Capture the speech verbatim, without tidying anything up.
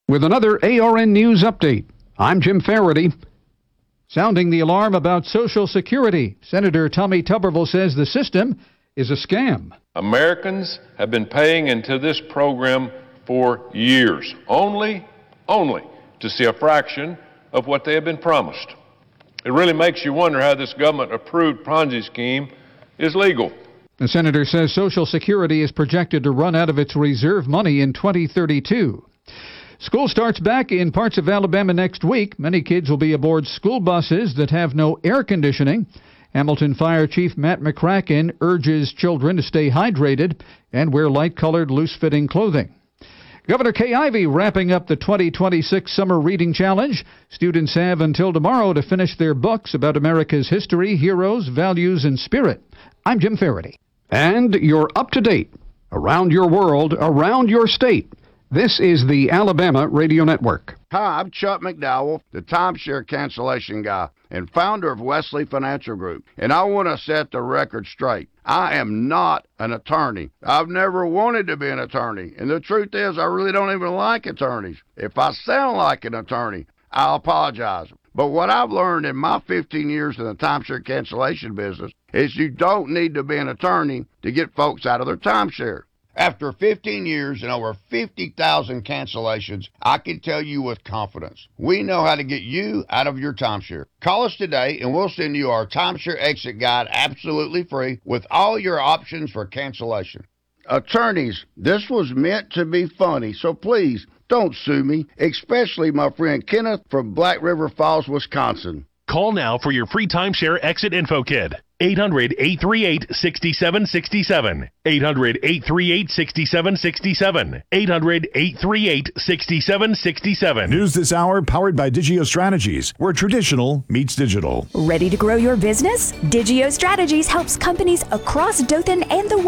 With another A R N News update, I'm Jim Faraday. Sounding the alarm about Social Security, Senator Tommy Tuberville says the system is a scam. Americans have been paying into this program for years, only, only to see a fraction of what they have been promised. It really makes you wonder how this government-approved Ponzi scheme is legal. The senator says Social Security is projected to run out of its reserve money in twenty thirty-two. School starts back in parts of Alabama next week. Many kids will be aboard school buses that have no air conditioning. Hamilton Fire Chief Matt McCracken urges children to stay hydrated and wear light-colored, loose-fitting clothing. Governor Kay Ivey wrapping up the twenty twenty-six Summer Reading Challenge. Students have until tomorrow to finish their books about America's history, heroes, values, and spirit. I'm Jim Faraday. And you're up to date. Around your world, around your state. This is the Alabama Radio Network. Hi, I'm Chuck McDowell, the timeshare cancellation guy and founder of Wesley Financial Group. And I want to set the record straight. I am not an attorney. I've never wanted to be an attorney. And the truth is, I really don't even like attorneys. If I sound like an attorney, I'll apologize. But what I've learned in my fifteen years in the timeshare cancellation business is you don't need to be an attorney to get folks out of their timeshare. After fifteen years and over fifty thousand cancellations, I can tell you with confidence, we know how to get you out of your timeshare. Call us today and we'll send you our timeshare exit guide absolutely free with all your options for cancellation. Attorneys, this was meant to be funny, so please don't sue me, especially my friend Kenneth from Black River Falls, Wisconsin. Call now for your free timeshare exit info kit. eight hundred, eight three eight, six seven six seven. eight hundred, eight three eight, six seven six seven. eight hundred, eight three eight, six seven six seven. News this hour powered by Digio Strategies, where traditional meets digital. Ready to grow your business? Digio Strategies helps companies across Dothan and the